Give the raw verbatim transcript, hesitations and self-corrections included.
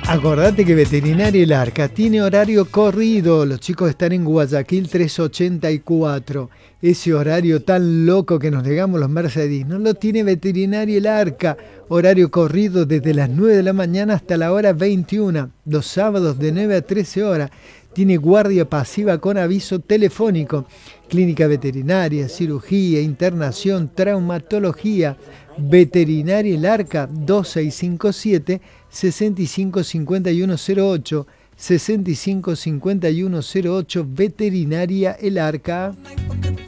Acordate que Veterinaria El Arca tiene horario corrido. Los chicos están en Guayaquil trescientos ochenta y cuatro. Ese horario tan loco que nos llegamos los Mercedes no lo tiene Veterinaria El Arca. Horario corrido desde las nueve de la mañana hasta la hora veintiuna. Los sábados de nueve a trece horas. Tiene guardia pasiva con aviso telefónico. Clínica veterinaria, cirugía, internación, traumatología. Veterinaria El Arca dos seis cinco siete, seis cinco cinco uno cero ocho, seis cinco cinco uno cero ocho. Veterinaria El Arca.